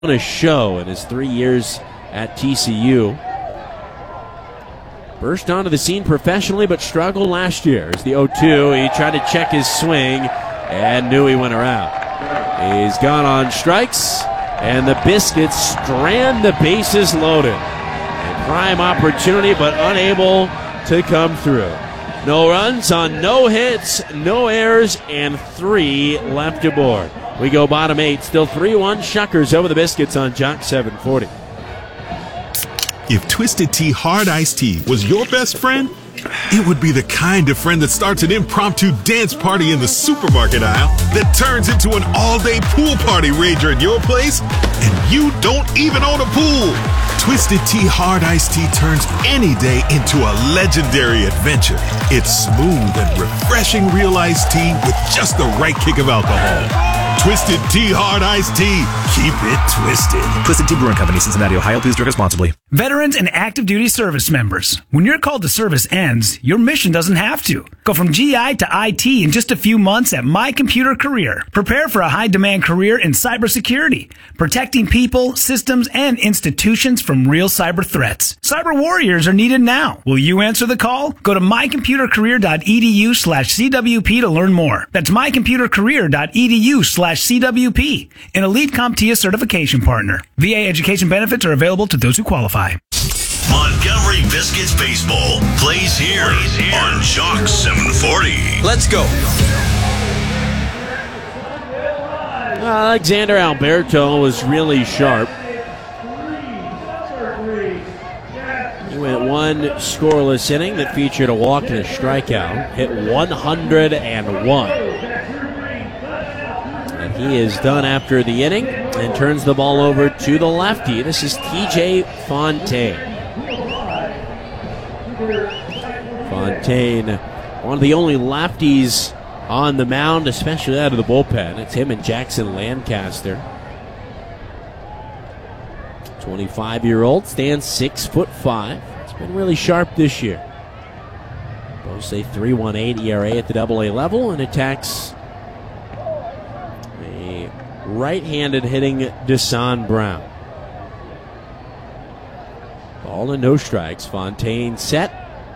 a show in his 3 years at TCU. Burst onto the scene professionally, but struggled last year. As the 0-2, he tried to check his swing and knew he went around. He's gone on strikes, and the Biscuits strand the bases loaded. A prime opportunity, but unable to come through. No runs on no hits, no errors, and 3 left aboard. We go bottom 8, still 3-1 Shuckers over the Biscuits on Jock 740. If Twisted Tea Hard Iced Tea was your best friend, it would be the kind of friend that starts an impromptu dance party in the supermarket aisle that turns into an all-day pool party rager at your place, and you don't even own a pool. Twisted Tea Hard Iced Tea turns any day into a legendary adventure. It's smooth and refreshing real iced tea with just the right kick of alcohol. Twisted Tea Hard Iced Tea. Keep it twisted. Twisted Tea Brewing Company, Cincinnati, Ohio. Please drink responsibly. Veterans and active duty service members. When your call to service ends, your mission doesn't have to. Go from GI to IT in just a few months at My Computer Career. Prepare for a high-demand career in cybersecurity, protecting people, systems, and institutions from real cyber threats. Cyber warriors are needed now. Will you answer the call? Go to mycomputercareer.edu/CWP to learn more. That's mycomputercareer.edu/CWP, an elite CompTIA certification partner. VA education benefits are available to those who qualify. Montgomery Biscuits Baseball plays here on Jock 740. Let's go. Alexander Alberto was really sharp. He went one scoreless inning that featured a walk and a strikeout. Hit 101. And he is done after the inning and turns the ball over to the lefty. This is TJ Fontaine. Fontaine, one of the only lefties on the mound, especially out of the bullpen. It's him and Jackson Lancaster. 25-year-old, stands 6'5". It's been really sharp this year. Both a 3.18 ERA at the AA level, and attacks a right-handed hitting Desan Brown. Ball and no strikes. Fontaine set.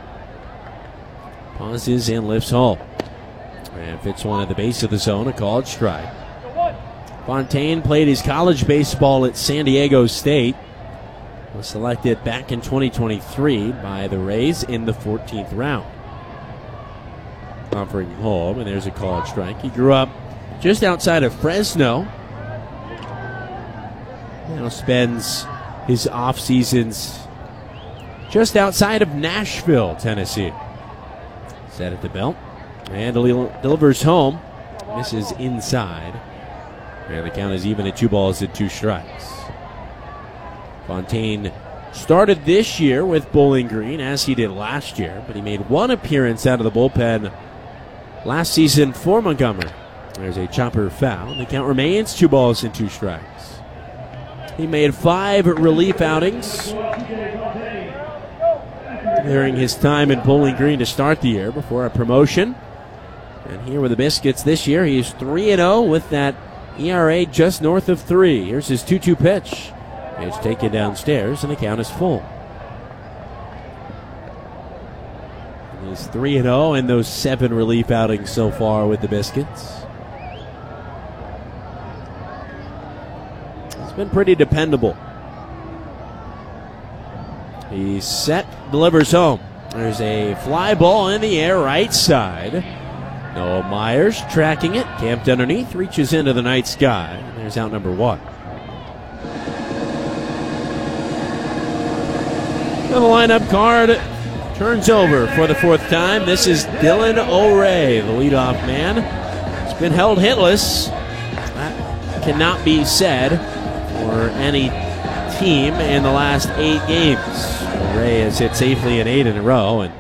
Pauses and lifts home. And fits one at the base of the zone, a called strike. Fontaine played his college baseball at San Diego State. Was selected back in 2023 by the Rays in the 14th round. Offering home, and there's a called strike. He grew up just outside of Fresno. Now spends his off seasons just outside of Nashville, Tennessee. Set at the belt. And delivers home. Misses inside. And the count is even at 2 balls and 2 strikes. Fontaine started this year with Bowling Green, as he did last year, but he made one appearance out of the bullpen last season for Montgomery. There's a chopper foul. The count remains 2 balls and 2 strikes. He made 5 relief outings during his time in Bowling Green to start the year before a promotion. And here with the Biscuits this year, he's 3-0 with that ERA just north of 3. Here's his 2-2 pitch. It's taken downstairs, and the count is full. And he's 3-0 in those 7 relief outings so far with the Biscuits. It's been pretty dependable. He's set, delivers home. There's a fly ball in the air, right side. Noah Myers tracking it, camped underneath, reaches into the night sky. And there's out number 1. The lineup card turns over for the 4th time. This is Dylan O'Ray, the leadoff man. It's been held hitless. That cannot be said for any team in the last 8 games. O'Ray has hit safely in 8 in a row and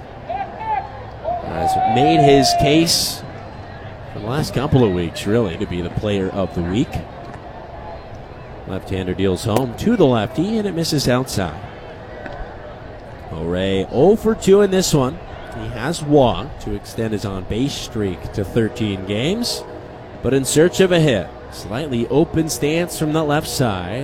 has made his case for the last couple of weeks, really, to be the player of the week. Left-hander deals home to the lefty, and it misses outside. O'Ray 0 for 2 in this one. He has walked to extend his on-base streak to 13 games, but in search of a hit. Slightly open stance from the left side.